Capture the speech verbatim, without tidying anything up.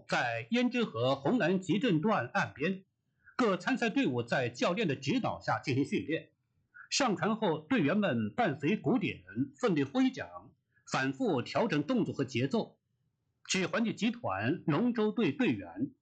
在胭脂河红蓝集镇段岸边，各参赛队伍在教练的指导下进行训练。上船后，队员们伴随鼓点，奋力挥桨，反复调整动作和节奏。据环体集团龙舟队队员